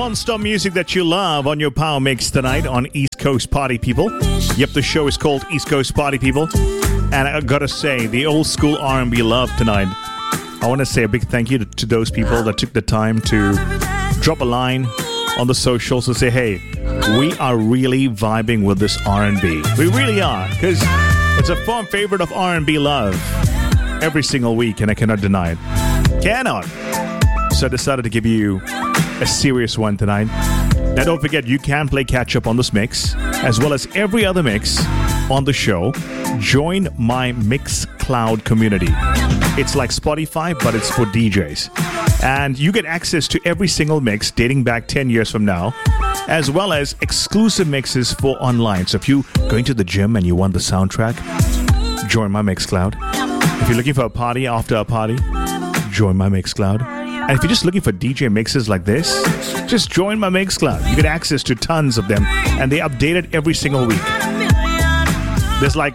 non-stop music that you love on your Power Mix tonight on East Coast Party People. Yep, the show is called East Coast Party People. And I gotta say, the old school R&B love tonight. I want to say a big thank you to those people that took the time to drop a line on the socials to say, hey, we are really vibing with this R&B. We really are, because it's a firm favorite of R&B love every single week, and I cannot deny it. Cannot. So I decided to give you a serious one tonight. Now, don't forget, you can play catch-up on this mix, as well as every other mix on the show. Join my Mixcloud community. It's like Spotify, but it's for DJs. And you get access to every single mix dating back 10 years from now, as well as exclusive mixes for online. So if you're going to the gym and you want the soundtrack, join my Mixcloud. If you're looking for a party after a party, join my Mixcloud. And if you're just looking for DJ mixes like this, just join my Mixcloud. You get access to tons of them, and they update it every single week. There's like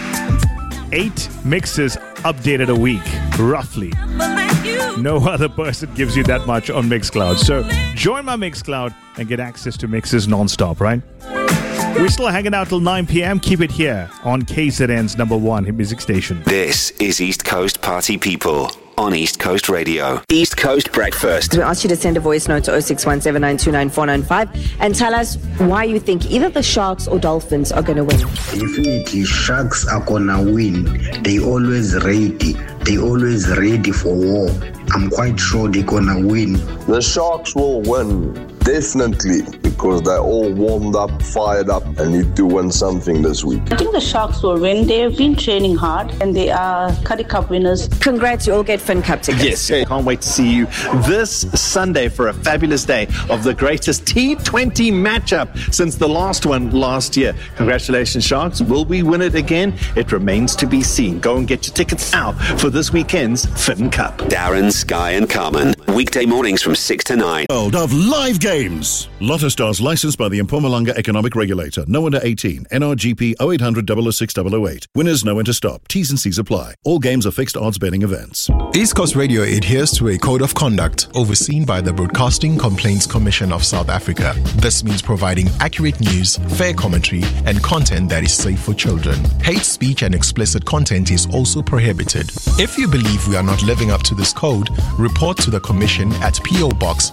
8 mixes updated a week, roughly. No other person gives you that much on Mixcloud. So join my Mixcloud and get access to mixes non-stop, right? We're still hanging out till 9 p.m. Keep it here on KZN's #1 hit music station. This is East Coast Party People on East Coast Radio. East Coast Breakfast. We asked you to send a voice note to 0617929495 and tell us why you think either the Sharks or Dolphins are going to win. Definitely, Sharks are going to win. They always ready. They always ready for war. I'm quite sure they're going to win. The Sharks will win, definitely, because they're all warmed up, fired up, and need to win something this week. I think the Sharks will win. They've been training hard, and they are Currie Cup winners. Congrats, you all get Finn Cup tickets. Yes, I can't wait to see you this Sunday for a fabulous day of the greatest T20 matchup since the last one last year. Congratulations, Sharks. Will we win it again? It remains to be seen. Go and get your tickets now for this weekend's Finn Cup. Darren, Sky and Carmen. Weekday mornings from 6 to 9. World of live games. Lotto Stars licensed by the Mpumalanga Economic Regulator. No under 18. NRGP 0800 006 008. Winners know when to stop. T's and C's apply. All games are fixed odds betting events. East Coast Radio adheres to a code of conduct overseen by the Broadcasting Complaints Commission of South Africa. This means providing accurate news, fair commentary, and content that is safe for children. Hate speech and explicit content is also prohibited. If you believe we are not living up to this code, report to the Commission at P.O. Box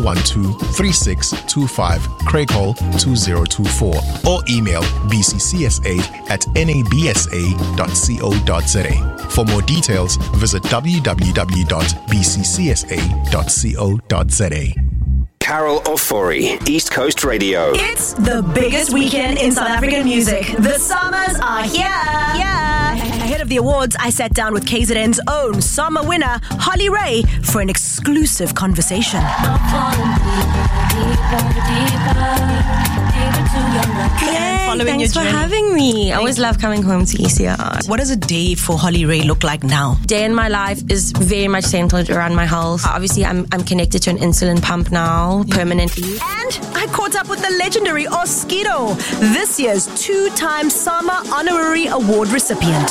412-3625, Craighall 2024, or email bccsa@nabsa.co.za. For more details, visit www.bccsa.co.za. Carol Ofori, East Coast Radio. It's the biggest weekend in South African music. The summers are here. Yeah. Ahead of the awards, I sat down with KZN's own summer winner, Holly Ray, for an exclusive conversation. Thanks for having me. I always love coming home to ECR. What does a day for Holly Ray look like now? Day in my life is very much centered around my health. Obviously, I'm connected to an insulin pump now, permanently. And I caught up with the legendary Oskido, this year's 2-time Summer Honorary Award recipient.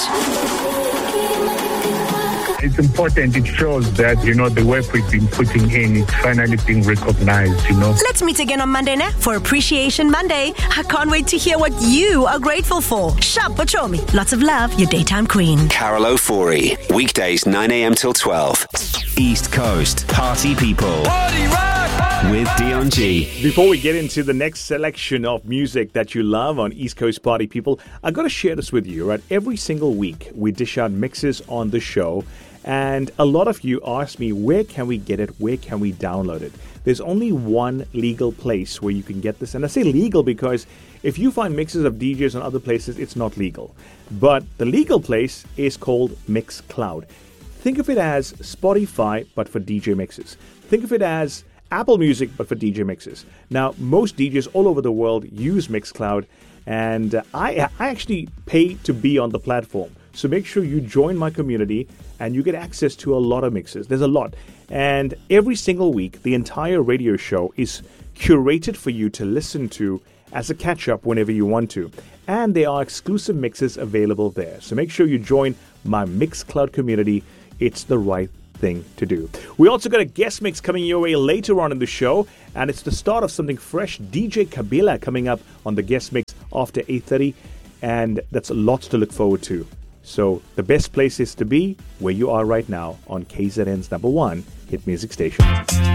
It's important. It shows that, the work we've been putting in is finally being recognized, Let's meet again on Monday for Appreciation Monday. I can't wait to hear what you are grateful for. Shab Bachomi. Lots of love, your daytime queen. Carol Ofori, weekdays 9 a.m. till 12. East Coast Party People. Party rock! With Dion G. Before we get into the next selection of music that you love on East Coast Party People, I got to share this with you, right? Every single week, we dish out mixes on the show. And a lot of you ask me, where can we get it? Where can we download it? There's only one legal place where you can get this. And I say legal because if you find mixes of DJs on other places, it's not legal. But the legal place is called Mixcloud. Think of it as Spotify, but for DJ mixes. Think of it as Apple Music, but for DJ mixes. Now, most DJs all over the world use Mixcloud, and I actually pay to be on the platform. So make sure you join my community and you get access to a lot of mixes. There's a lot. And every single week, the entire radio show is curated for you to listen to as a catch-up whenever you want to. And there are exclusive mixes available there. So make sure you join my Mixcloud community. It's the right thing to do. We also got a guest mix coming your way later on in the show, and it's the start of something fresh. DJ Kabila coming up on the guest mix after 8:30, and that's lots to look forward to. So the best place is to be where you are right now on KZN's #1 hit music station.